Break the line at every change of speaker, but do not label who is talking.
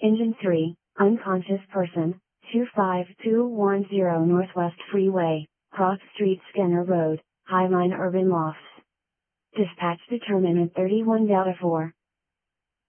Engine 3, unconscious person, 25210 Northwest Freeway, Cross Street Skinner Road, Highline Urban Lofts. Dispatch determinant 31 Delta 4.